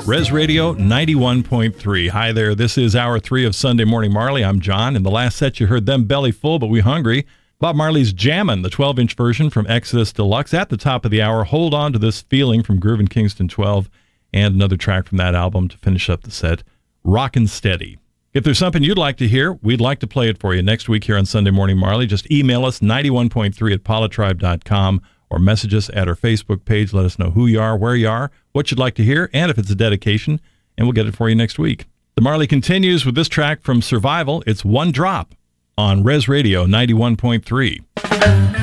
Res Radio 91.3. Hi there, this is Hour 3 of Sunday Morning Marley. I'm John. In the last set, you heard Them Belly Full, But We Hungry. Bob Marley's Jammin', the 12-inch version from Exodus Deluxe. At the top of the hour, Hold On to This Feeling from Groove and Kingston 12. And another track from that album to finish up the set, Rockin' Steady. If there's something you'd like to hear, we'd like to play it for you next week here on Sunday Morning Marley. Just email us 91.3@politribe.com or message us at our Facebook page. Let us know who you are, where you are, what you'd like to hear, and if it's a dedication, and we'll get it for you next week. The Marley continues with this track from Survival. It's One Drop on Res Radio 91.3.